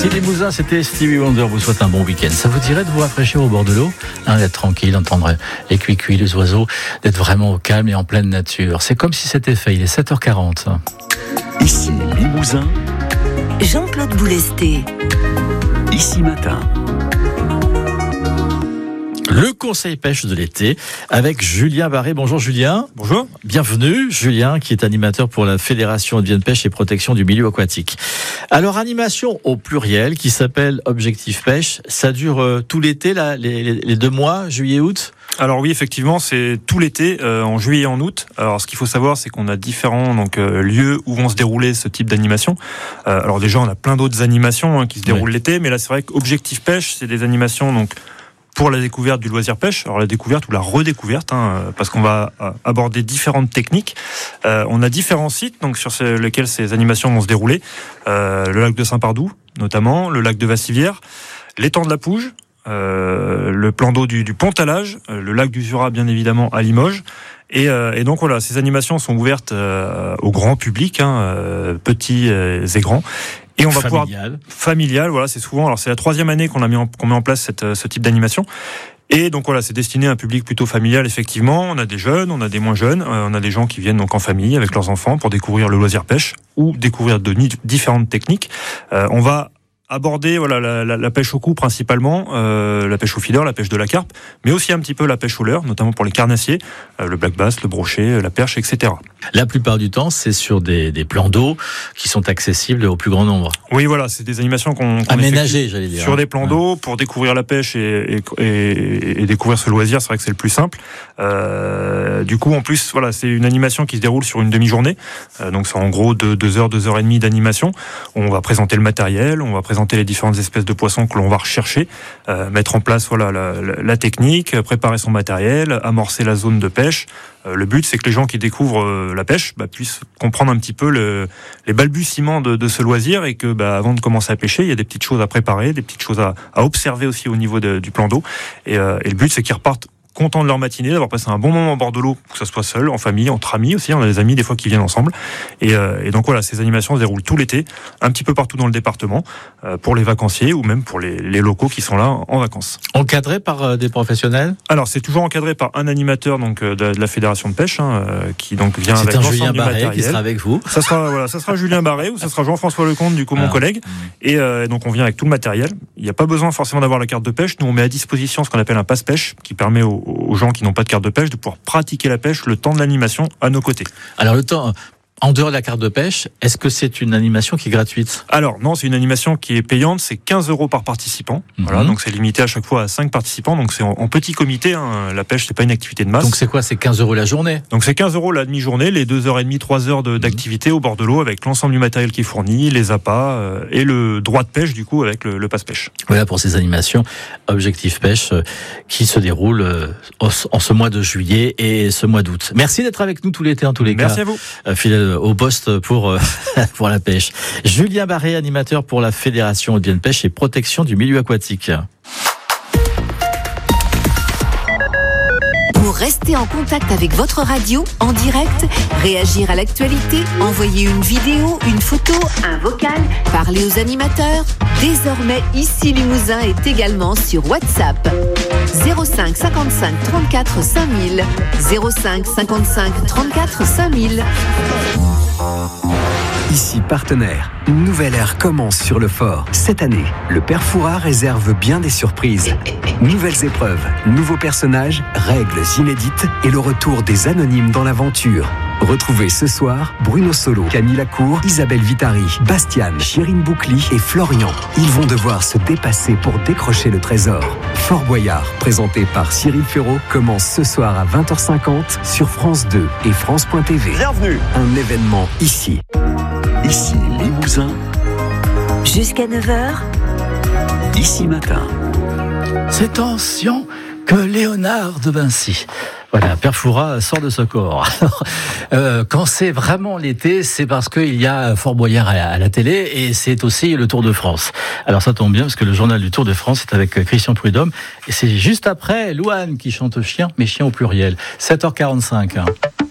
Ici Limousin, c'était Stevie Wonder, vous souhaite un bon week-end. Ça vous dirait de vous rafraîchir au bord de l'eau, d'être tranquille, d'entendre les cuicuis, les oiseaux, d'être vraiment au calme et en pleine nature. C'est comme si c'était fait, il est 7h40. Ici Limousin, Jean-Claude Boulesté. Ici Matin. Le conseil pêche de l'été avec Julien Barré. Bonjour Julien. Bonjour. Bienvenue Julien, qui est animateur pour la Fédération Haute-Vienne Pêche et Protection du Milieu Aquatique. Alors, animation au pluriel qui s'appelle Objectif Pêche. Ça dure tout l'été, là, les 2 mois, juillet-août? Alors oui, effectivement, c'est tout l'été, en juillet et en août. Alors ce qu'il faut savoir, c'est qu'on a différents lieux où vont se dérouler ce type d'animation. Alors déjà, on a plein d'autres animations qui se déroulent l'été, mais là, c'est vrai qu'Objectif Pêche, c'est des animations pour la découverte du loisir pêche, alors la découverte ou la redécouverte, parce qu'on va aborder différentes techniques. On a différents sites sur lesquels ces animations vont se dérouler. Le lac de Saint-Pardoux, notamment, le lac de Vassivière, l'étang de la Pouge, le plan d'eau du Pont-à-Lage, le lac du Zurat, bien évidemment, à Limoges. Et donc voilà, ces animations sont ouvertes au grand public, petits et grands. Et on va familial, voilà, c'est souvent. Alors c'est la 3e année qu'on met en place ce type d'animation. Et donc voilà, c'est destiné à un public plutôt familial, effectivement. On a des jeunes, on a des moins jeunes, on a des gens qui viennent en famille avec leurs enfants pour découvrir le loisir pêche ou découvrir différentes techniques. On va aborder la pêche au coup principalement, la pêche au feeder, la pêche de la carpe, mais aussi un petit peu la pêche au leurre, notamment pour les carnassiers, le black bass, le brochet, la perche, etc. La plupart du temps, c'est sur des plans d'eau qui sont accessibles au plus grand nombre. Oui, voilà, c'est des animations qu'on aménagées, j'allais dire. Sur des plans d'eau pour découvrir la pêche et découvrir ce loisir. C'est vrai que c'est le plus simple. Du coup, en plus, voilà, c'est une animation qui se déroule sur une demi-journée. Donc, c'est en gros 2 heures, 2 heures et demie d'animation. On va présenter le matériel, on va présenter les différentes espèces de poissons que l'on va rechercher, mettre en place la technique, préparer son matériel, amorcer la zone de pêche. Le but, c'est que les gens qui découvrent la pêche puissent comprendre un petit peu les balbutiements de ce loisir et que avant de commencer à pêcher, il y a des petites choses à préparer, des petites choses à observer aussi au niveau du plan d'eau. Et le but, c'est qu'ils repartent contents de leur matinée, d'avoir passé un bon moment au bord de l'eau, que ce soit seul, en famille, entre amis aussi. On a des amis des fois qui viennent ensemble. Et donc voilà, ces animations se déroulent tout l'été, un petit peu partout dans le département, pour les vacanciers ou même pour les locaux qui sont là en vacances. Encadré par des professionnels? Alors c'est toujours encadré par un animateur de la fédération de pêche qui vient avec l'ensemble du matériel. C'est un Julien Barré qui sera avec vous. Ça sera Julien Barré ou ça sera Jean-François Lecomte, du coup mon collègue. Et donc on vient avec tout le matériel. Il n'y a pas besoin forcément d'avoir la carte de pêche. Nous on met à disposition ce qu'on appelle un passe-pêche qui permet aux gens qui n'ont pas de carte de pêche de pouvoir pratiquer la pêche le temps de l'animation à nos côtés. Alors le temps, en dehors de la carte de pêche, est-ce que c'est une animation qui est gratuite? Alors non, c'est une animation qui est payante, c'est 15 € par participant. Voilà, donc c'est limité à chaque fois à 5 participants, donc c'est en petit comité. La pêche, c'est pas une activité de masse. Donc c'est quoi? C'est 15 € la journée? Donc c'est 15 € la demi-journée, les 2h30, 3 heures d'activité au bord de l'eau avec l'ensemble du matériel qui est fourni, les appâts et le droit de pêche du coup avec le passe-pêche. Voilà pour ces animations Objectif Pêche qui se déroulent en ce mois de juillet et ce mois d'août. Merci d'être avec nous tout l'été en tous les cas. Merci à vous. Fidèle au poste pour la pêche. Julien Barré, animateur pour la Fédération Haute-Vienne Pêche et Protection du Milieu Aquatique. Pour rester en contact avec votre radio, en direct, réagir à l'actualité, envoyer une vidéo, une photo, un vocal, parler aux animateurs, désormais Ici Limousin est également sur WhatsApp. 05 55 34 5000, 05 55 34 5000. Ici Partenaire. Une nouvelle ère commence sur le fort. Cette année, le Père Fouras réserve bien des surprises. Nouvelles épreuves, nouveaux personnages, règles inédites et le retour des anonymes dans l'aventure. Retrouvez ce soir Bruno Solo, Camille Lacour, Isabelle Vitari, Bastiane, Chirine Boucli et Florian. Ils vont devoir se dépasser pour décrocher le trésor. Fort Boyard, présenté par Cyril Ferraud, commence ce soir à 20h50 sur France 2 et France.tv. Bienvenue. Un événement ici. Ici Limousin. Jusqu'à 9h. Ici Matin. C'est ancien que Léonard de Vinci. Voilà, Père Fouras sort de ce corps. Alors, quand c'est vraiment l'été, c'est parce qu'il y a Fort Boyard à la télé et c'est aussi le Tour de France. Alors ça tombe bien parce que le journal du Tour de France est avec Christian Prudhomme et c'est juste après Louane qui chante chien, mais chien au pluriel. 7h45.